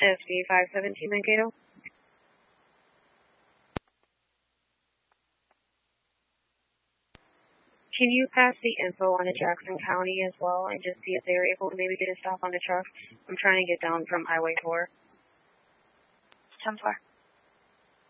SD 517 Mankato. Can you pass the info on to Jackson County as well and just see if they were able to maybe get a stop on the truck? I'm trying to get down from Highway 4. 10-4.